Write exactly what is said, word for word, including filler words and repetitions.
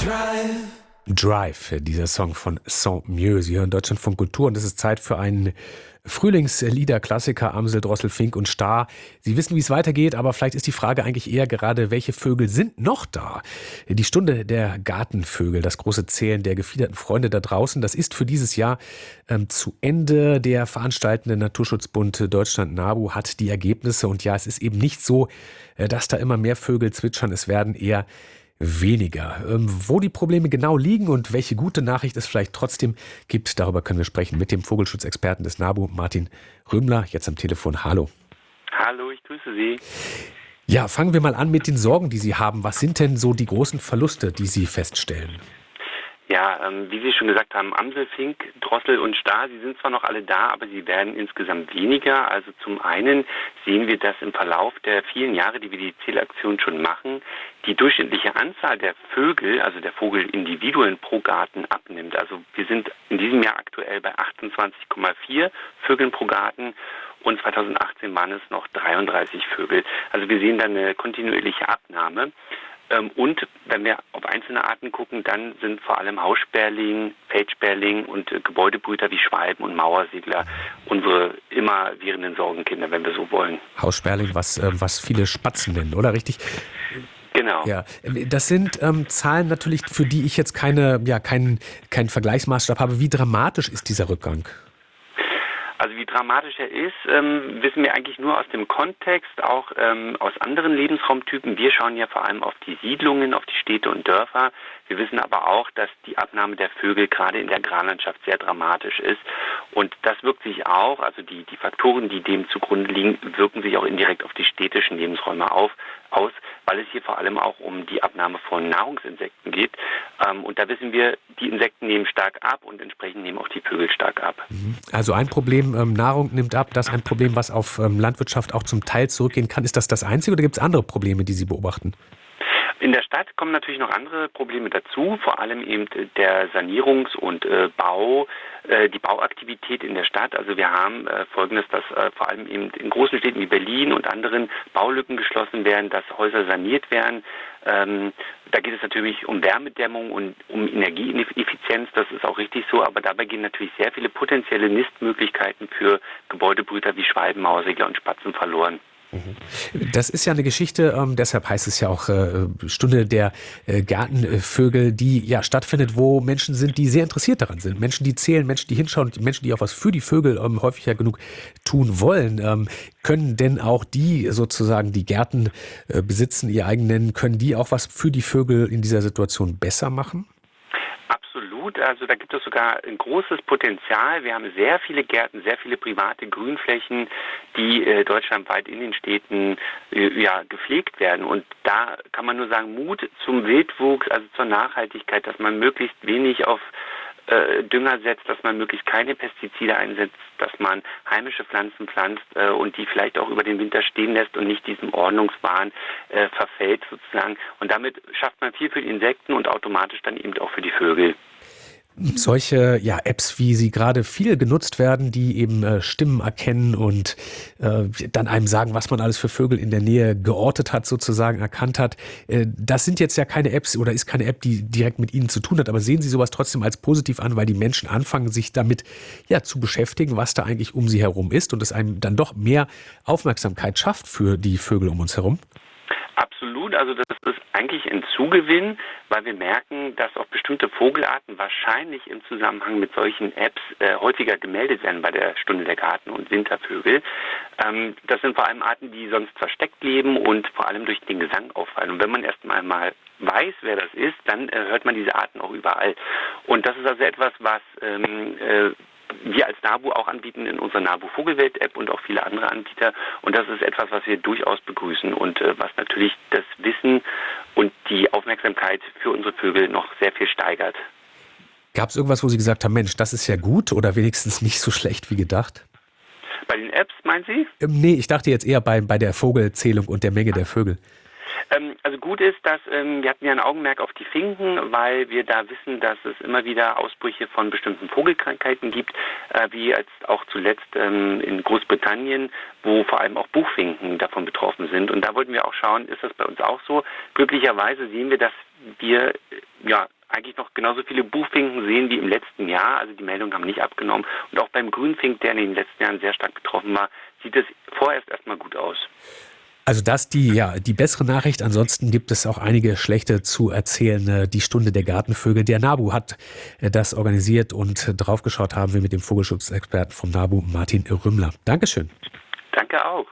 Drive, dieser Song von Saint-Mieux. Sie hören Deutschlandfunk Kultur und es ist Zeit für einen Frühlingslieder-Klassiker, Amsel, Drossel, Fink und Star. Sie wissen, wie es weitergeht, aber vielleicht ist die Frage eigentlich eher gerade, welche Vögel sind noch da? Die Stunde der Gartenvögel, das große Zählen der gefiederten Freunde da draußen, das ist für dieses Jahr ähm, zu Ende. Der veranstaltende Naturschutzbund Deutschland NABU hat die Ergebnisse und ja, es ist eben nicht so, äh, dass da immer mehr Vögel zwitschern, es werden eher weniger. Ähm, wo die Probleme genau liegen und welche gute Nachricht es vielleicht trotzdem gibt, darüber können wir sprechen mit dem Vogelschutzexperten des NABU, Martin Römler, jetzt am Telefon. Hallo. Hallo, ich grüße Sie. Ja, fangen wir mal an mit den Sorgen, die Sie haben. Was sind denn so die großen Verluste, die Sie feststellen? Ja, ähm, wie Sie schon gesagt haben, Amsel, Fink, Drossel und Star, sie sind zwar noch alle da, aber sie werden insgesamt weniger. Also zum einen sehen wir, dass im Verlauf der vielen Jahre, die wir die Zählaktion schon machen, die durchschnittliche Anzahl der Vögel, also der Vogelindividuen pro Garten abnimmt. Also wir sind in diesem Jahr aktuell bei achtundzwanzig Komma vier Vögeln pro Garten und zweitausendachtzehn waren es noch dreiunddreißig Vögel. Also wir sehen da eine kontinuierliche Abnahme. Und wenn wir auf einzelne Arten gucken, dann sind vor allem Haussperling, Feldsperling und Gebäudebrüter wie Schwalben und Mauersegler unsere immerwährenden Sorgenkinder, wenn wir so wollen. Haussperling, was, äh, was viele Spatzen nennen, oder richtig? Genau. Ja, das sind ähm, Zahlen natürlich, für die ich jetzt keine, ja, keinen keinen Vergleichsmaßstab habe. Wie dramatisch ist dieser Rückgang? Also wie dramatisch er ist, ähm, wissen wir eigentlich nur aus dem Kontext, auch ähm, aus anderen Lebensraumtypen. Wir schauen ja vor allem auf die Siedlungen, auf die Städte und Dörfer. Wir wissen aber auch, dass die Abnahme der Vögel gerade in der Agrarlandschaft sehr dramatisch ist. Und das wirkt sich auch, also die, die Faktoren, die dem zugrunde liegen, wirken sich auch indirekt auf die städtischen Lebensräume auf, aus, weil es hier vor allem auch um die Abnahme von Nahrungsinsekten geht. Ähm, und da wissen wir, die Insekten nehmen stark ab und entsprechend nehmen auch die Vögel stark ab. Also ein Problem, ähm, Nahrung nimmt ab, das ist ein Problem, was auf ähm, Landwirtschaft auch zum Teil zurückgehen kann. Ist das das Einzige oder gibt es andere Probleme, die Sie beobachten? In der Stadt kommen natürlich noch andere Probleme dazu, vor allem eben der Sanierungs- und äh, Bau, äh, die Bauaktivität in der Stadt. Also wir haben äh, Folgendes, dass äh, vor allem eben in großen Städten wie Berlin und anderen Baulücken geschlossen werden, dass Häuser saniert werden. Ähm, da geht es natürlich um Wärmedämmung und um Energieeffizienz, das ist auch richtig so, aber dabei gehen natürlich sehr viele potenzielle Nistmöglichkeiten für Gebäudebrüter wie Schwalben, Mauersegler und Spatzen verloren. Das ist ja eine Geschichte, ähm, deshalb heißt es ja auch äh, Stunde der äh, Gartenvögel, die ja stattfindet, wo Menschen sind, die sehr interessiert daran sind. Menschen, die zählen, Menschen, die hinschauen, Menschen, die auch was für die Vögel ähm, häufig ja genug tun wollen. Ähm, können denn auch die sozusagen, die Gärten äh, besitzen, ihr eigen nennen, können die auch was für die Vögel in dieser Situation besser machen? Absolut, also da gibt es sogar ein großes Potenzial. Wir haben sehr viele Gärten, sehr viele private Grünflächen, die äh, deutschlandweit in den Städten äh, ja, gepflegt werden. Und da kann man nur sagen, Mut zum Wildwuchs, also zur Nachhaltigkeit, dass man möglichst wenig auf äh, Dünger setzt, dass man möglichst keine Pestizide einsetzt, dass man heimische Pflanzen pflanzt äh, und die vielleicht auch über den Winter stehen lässt und nicht diesem Ordnungswahn äh, verfällt sozusagen. Und damit schafft man viel für die Insekten und automatisch dann eben auch für die Vögel. Solche ja, Apps, wie sie gerade viel genutzt werden, die eben äh, Stimmen erkennen und äh, dann einem sagen, was man alles für Vögel in der Nähe geortet hat, sozusagen erkannt hat. Äh, das sind jetzt ja keine Apps oder ist keine App, die direkt mit Ihnen zu tun hat, aber sehen Sie sowas trotzdem als positiv an, weil die Menschen anfangen, sich damit ja zu beschäftigen, was da eigentlich um sie herum ist und es einem dann doch mehr Aufmerksamkeit schafft für die Vögel um uns herum? Absolut, also das ist eigentlich ein Zugewinn, weil wir merken, dass auch bestimmte Vogelarten wahrscheinlich im Zusammenhang mit solchen Apps äh, häufiger gemeldet werden bei der Stunde der Garten- und Wintervögel. Ähm, das sind vor allem Arten, die sonst versteckt leben und vor allem durch den Gesang auffallen. Und wenn man erst mal mal weiß, wer das ist, dann äh, hört man diese Arten auch überall. Und das ist also etwas, was ähm, äh, wir als NABU auch anbieten in unserer NABU Vogelwelt-App und auch viele andere Anbieter. Und das ist etwas, was wir durchaus begrüßen und äh, was natürlich das Wissen und die Aufmerksamkeit für unsere Vögel noch sehr viel steigert. Gab es irgendwas, wo Sie gesagt haben, Mensch, das ist ja gut oder wenigstens nicht so schlecht wie gedacht? Bei den Apps, meinen Sie? Ähm, nee, ich dachte jetzt eher bei, bei der Vogelzählung und der Menge der Vögel. Ähm, also gut ist, dass ähm, wir hatten ja ein Augenmerk auf die Finken, weil wir da wissen, dass es immer wieder Ausbrüche von bestimmten Vogelkrankheiten gibt, äh, wie jetzt auch zuletzt ähm, in Großbritannien, wo vor allem auch Buchfinken davon betroffen sind. Und da wollten wir auch schauen, ist das bei uns auch so? Glücklicherweise sehen wir, dass wir äh, ja eigentlich noch genauso viele Buchfinken sehen wie im letzten Jahr. Also die Meldungen haben nicht abgenommen. Und auch beim Grünfink, der in den letzten Jahren sehr stark betroffen war, sieht es vorerst erstmal gut aus. Also das die, ja, die bessere Nachricht. Ansonsten gibt es auch einige schlechte zu erzählen. Die Stunde der Gartenvögel. Der NABU hat das organisiert und draufgeschaut haben wir mit dem Vogelschutzexperten vom NABU, Martin Rümmler. Dankeschön. Danke auch.